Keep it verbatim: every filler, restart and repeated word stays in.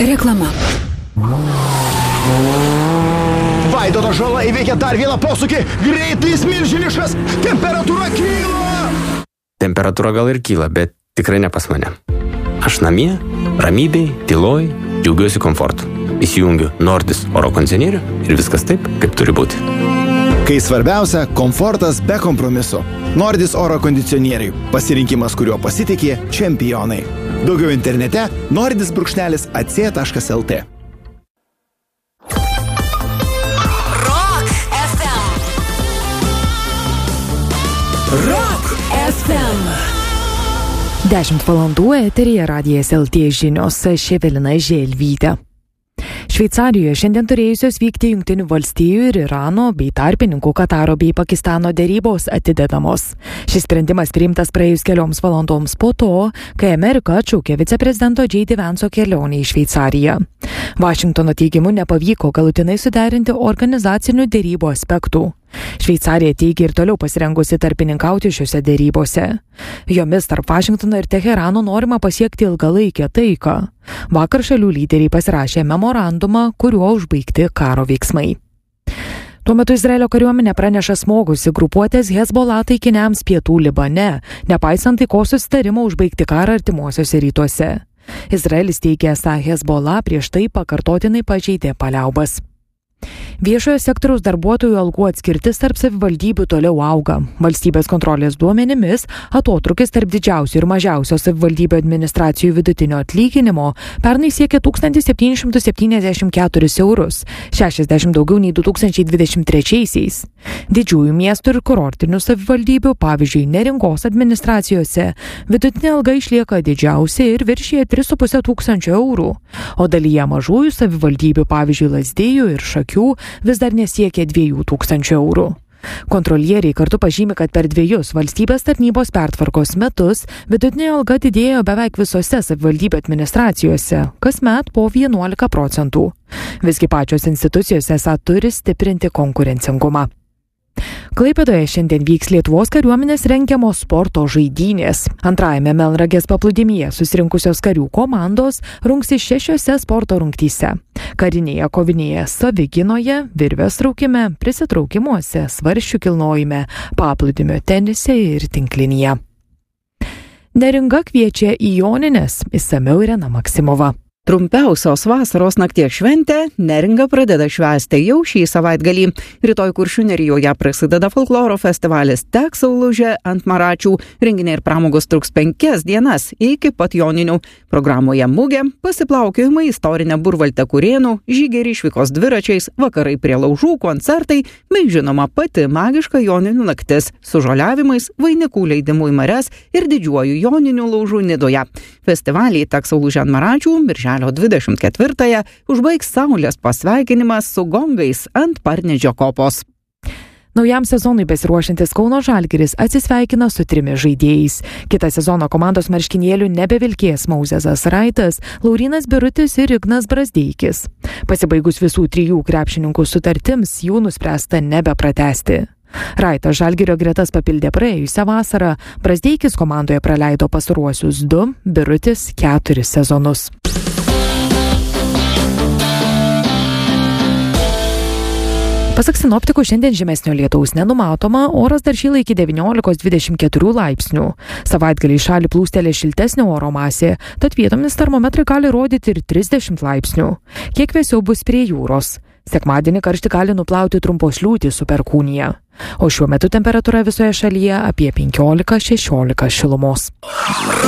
Reklama. Vaidotas Žala įveikia dar vieną posūkį. Greitis milžiniškas. Temperatūra kyla. Temperatūra gal ir kyla, bet tikrai ne pas mane. Aš namie, ramybėj, tyloj, džiaugiuosi komfortu. Įsijungiu Nordis oro kondicionierių ir viskas taip, kaip turi būti. Kai svarbiausia, komfortas be kompromiso. Nordis oro kondicionieriai. Pasirinkimas, kuriuo pasitikė čempionai. Daugiau internete nordis brūkšnelis a c taškas l t. Rock F M. Rock F M. dešimt valandų eteryje radijas L T žinios, aš Evelina Želvytė. Šveicarijoje šiandien turėjusios vykti Jungtinių valstijų ir Irano bei tarpininkų Kataro bei Pakistano dėrybos atidedamos. Šis sprendimas priimtas praėjus kelioms valandoms po to, kai Amerika atšaukė viceprezidento J D Vance'o kelionę į Šveicariją. Vašingtono teigimu nepavyko galutinai suderinti organizacinių dėrybų aspektų. Šveicarija teigia ir toliau pasirengusi tarpininkauti šiuose dėrybose. Jomis tarp Vašingtono ir Teherano norima pasiekti ilgalaikę taiką. Vakar šalių lyderiai pasirašė memorandumą, kuriuo užbaigti karo veiksmai. Tuo metu Izraelio kariuomenė praneša smogusi grupuotės Hezbollah taikiniams pietų Libane, nepaisant taikos susitarimo užbaigti karą artimuosiuose rytuose. Izraelis teigia, esą Hezbollah prieš tai pakartotinai pažeidė paliaubas. Viešojo sektoriaus darbuotojų algų atskirtis tarp savivaldybių toliau auga. Valstybės kontrolės duomenimis atotrukis tarp didžiausių ir mažiausio savivaldybių administracijų vidutinio atlyginimo pernai siekė tūkstantis septynis šimtus septyniasdešimt keturis eurus, šešiasdešimt daugiau nei du tūkstančiai dvidešimt trečiaisiais. Didžiųjų miestų ir kurortinių savivaldybių, pavyzdžiui, Neringos administracijose, vidutinė alga išlieka didžiausia ir viršija tris su puse tūkstančio eurų, o dalyje mažųjų savivaldybių, pavyzdžiui, Lazdijų ir Šakių, vis dar nesiekia dviejų tūkstančių eurų. Kontrolieriai kartu pažymi, kad per dviejus valstybės tarnybos pertvarkos metus vidutinė alga didėjo beveik visose savivaldybių administracijose, kasmet po vienuolika procentų. Visgi pačios institucijos esą turi stiprinti konkurencingumą. Klaipėdoje šiandien vyks Lietuvos kariuomenės rengiamos sporto žaidynės. Antrajame Melnragės paplūdimyje susirinkusios karių komandos rungsis šešiose sporto rungtyse. Karinėje kovinėje saviginoje, virvės traukime, prisitraukimuose, svarsčių kilnojime, paplūdimio tenise ir tinklinyje. Neringa kviečia į Jonines, išsamiau Irena Maksimova. Trumpiausios vasaros nakties šventę Neringa pradeda švęsti jau šį savaitgalį. Rytoj Kuršių nerijoje prasideda folkloro festivalis Tek Saulužė ant Maračių. Renginiai ir pramogos truks penkias dienas iki pat Joninių. Programoje mugė, pasiplaukiojimai istorinė Burvalte Kurėnų, žygiai ir išvykos dviračiais, vakarai prie laužų, koncertai, bei žinoma pati magiška Joninių naktis su žoliavimais, vainikų leidimu į marias ir didžiuoju Joninių laužų Nidoje. Festivalį Tek Saulužė ant Maračių birželio dvidešimt ketvirtąją užbaigs saulės pasveikinimas su gongais ant Parnidžio kopos. Naujam sezonui besiruošiantis Kauno Žalgiris atsisveikina su trimis žaidėjais. Kitą sezoną komandos marškinėlių nebevilkės Mauzezas Raitas, Laurynas Birutis ir Ignas Brazdeikis. Pasibaigus visų trijų krepšininkų sutartims, jų nuspręsta nebepratęsti. Raitas Žalgirio gretas papildė praėjusią vasarą, Brazdeikis komandoje praleido pastaruosius du, Birutis keturis sezonus. Pasak sinoptikų, šiandien žymesnio lietaus nenumatoma, oras dar šyla iki devyniolikos dvidešimt keturių laipsnių. Savaitgalį į šalį plūstelė šiltesnio oro masė, tad vietomis termometrai gali rodyti ir trisdešimt laipsnių. Kiek vėsiau bus prie jūros. Sekmadienį karštį gali nuplauti trumpos liūtys su perkūnija. O šiuo metu temperatūra visoje šalyje apie penkiolika šešiolika šilumos.